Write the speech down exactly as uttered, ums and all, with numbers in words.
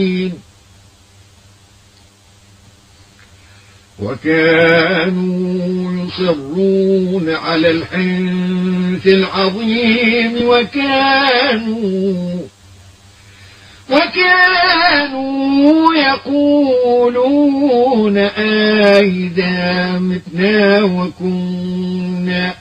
وكانوا يصرون على الحنث العظيم وكانوا وكانوا يقولون أئذا متنا وكنا